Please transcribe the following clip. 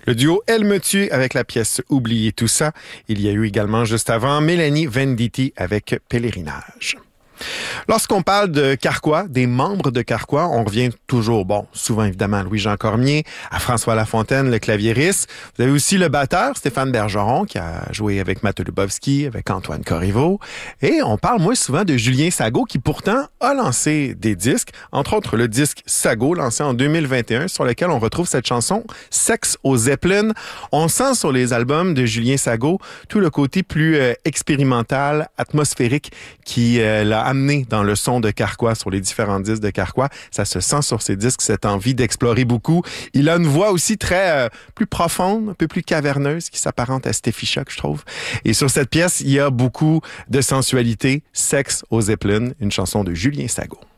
Le duo Elle me tue avec la pièce Oubliez tout ça. Il y a eu également juste avant Mélanie Venditti avec Pèlerinage. Lorsqu'on parle de Carquois, des membres de Carquois, on revient toujours, souvent évidemment à Louis-Jean Cormier, à François Lafontaine, le claviériste. Vous avez aussi le batteur, Stéphane Bergeron, qui a joué avec Matt Lubowski, avec Antoine Corriveau. Et on parle moins souvent de Julien Sago, qui pourtant a lancé des disques, entre autres le disque Sago, lancé en 2021, sur lequel on retrouve cette chanson « Sexe aux Zeppelin ». On sent sur les albums de Julien Sago tout le côté plus expérimental, atmosphérique qui l'a amené dans le son de Carquois, sur les différents disques de Carquois. Ça se sent sur ses disques, cette envie d'explorer beaucoup. Il a une voix aussi très plus profonde, un peu plus caverneuse, qui s'apparente à Steffi Shock, je trouve. Et sur cette pièce, il y a beaucoup de sensualité. Sexe aux Zeppelin, une chanson de Julien Sago.